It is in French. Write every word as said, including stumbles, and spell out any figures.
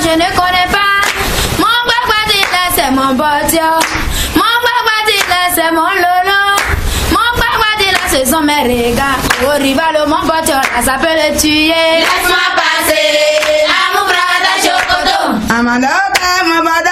je ne connais pas. Mon crocodile, c'est mon bodio. Mon crocodile, c'est mon lolo. Mon crocodile, ce sont mes regards. Au rival, mon bodio, là, ça peut le tuer. Laisse-moi passer, à mon bras, Chocoto. Amanda, Amanda.